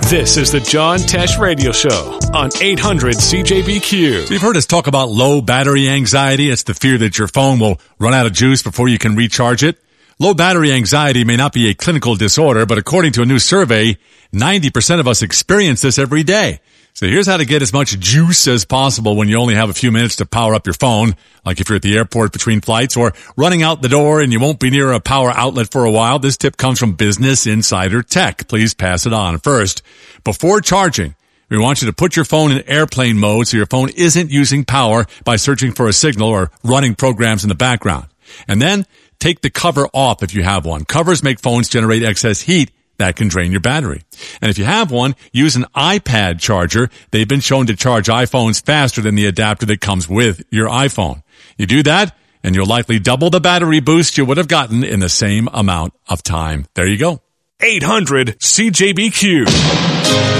This is the John Tesh Radio Show on 800 CJBQ. So you've heard us talk about low battery anxiety. It's the fear that your phone will run out of juice before you can recharge it. Low battery anxiety may not be a clinical disorder, but according to a new survey, 90% of us experience this every day. So here's how to get as much juice as possible when you only have a few minutes to power up your phone, like if you're at the airport between flights or running out the door and you won't be near a power outlet for a while. This tip comes from Business Insider Tech. Please pass it on. First, before charging, we want you to put your phone in airplane mode so your phone isn't using power by searching for a signal or running programs in the background. And then take the cover off if you have one. Covers make phones generate excess heat that can drain your battery. And if you have one, use an iPad charger. They've been shown to charge iPhones faster than the adapter that comes with your iPhone. You do that, and you'll likely double the battery boost you would have gotten in the same amount of time. There you go. 800 CJBQ.